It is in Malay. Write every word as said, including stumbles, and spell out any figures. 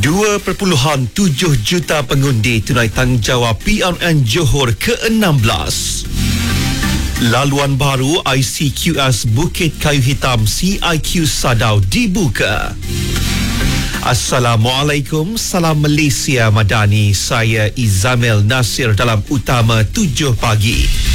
dua perpuluhan tujuh juta pengundi tunai tanggungjawab P R N Johor ke enam belas. Laluan baru I C Q S Bukit Kayu Hitam C I Q Sadau dibuka. Assalamualaikum, salam Malaysia Madani. Saya Izamil Nasir dalam Utama tujuh pagi.